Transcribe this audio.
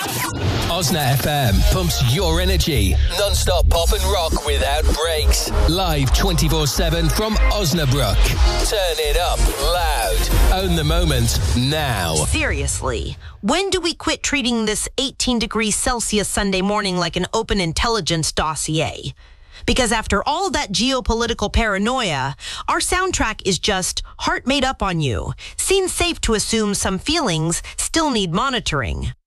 Osna FM pumps your energy. Non-stop pop and rock without breaks. Live 24/7 from Osnabrück. Turn it up loud. Own the moment now. Seriously, when do we quit treating this 18 degrees Celsius Sunday morning like an open intelligence dossier? Because after all that geopolitical paranoia, our soundtrack is just heart made up on you. Seems safe to assume some feelings still need monitoring.